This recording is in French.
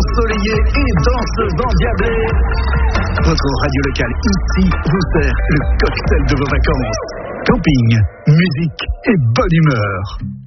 ensoleillée et danseuse endiablée. Votre radio locale ici vous sert le cocktail de vos vacances. Camping, musique et bonne humeur.